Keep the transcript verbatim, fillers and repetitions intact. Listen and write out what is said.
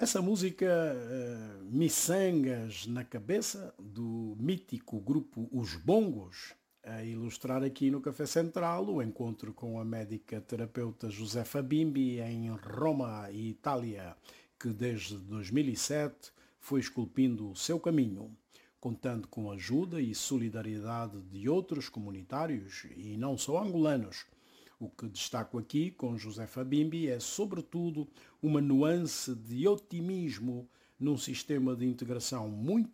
Essa música eh, Miçangas na Cabeça, do mítico grupo Os Bongos, a ilustrar aqui no Café Central o encontro com a médica terapeuta Josefa Bimbi em Roma, Itália, que desde dois mil e sete foi esculpindo o seu caminho, contando com a ajuda e solidariedade de outros comunitários e não só angolanos. O que destaco aqui com Josefa Bimbi é, sobretudo, uma nuance de otimismo num sistema de integração muito